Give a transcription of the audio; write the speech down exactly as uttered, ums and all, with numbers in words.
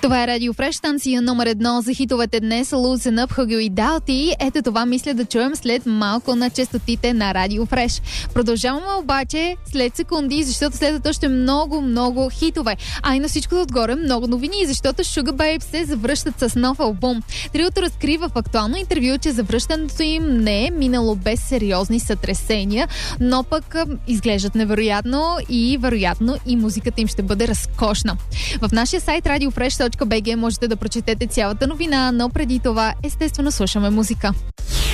Това е Радио Фреш, станция номер едно за хитовете днес. Loosen Up, Hugel и Dalti. Ето това мисля да чуем след малко на честотите на Радио Фреш. Продължаваме обаче след секунди, защото следват още много, много хитове. А и на всичко отгоре много новини, защото Sugar Babes се завръщат с нов албум. Триото разкрива в актуално интервю, че завръщането им не е минало без сериозни сътресения, но пък изглеждат невероятно и вероятно и музиката им ще бъде разкошна. В нашия сайт радио фреш точка би джи можете да прочетете цялата новина, но преди това естествено слушаме музика.